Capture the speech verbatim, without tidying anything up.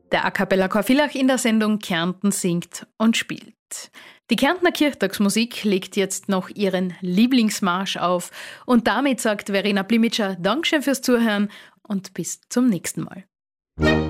Der A Cappella Chor Villach in der Sendung Kärnten singt und spielt. Die Kärntner Kirchtagsmusik legt jetzt noch ihren Lieblingsmarsch auf. Und damit sagt Verena Blimitscher Dankeschön fürs Zuhören und bis zum nächsten Mal.